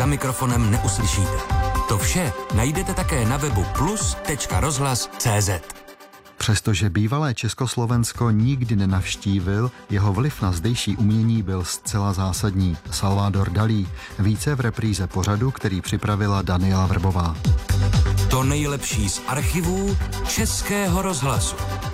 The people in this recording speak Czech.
za mikrofonem neuslyšíte. To vše najdete také na webu plus.rozhlas.cz. Přestože bývalé Československo nikdy nenavštívil, jeho vliv na zdejší umění byl zcela zásadní. Salvador Dalí, více v repríze pořadu, který připravila Daniela Vrbová. To nejlepší z archivů Českého rozhlasu.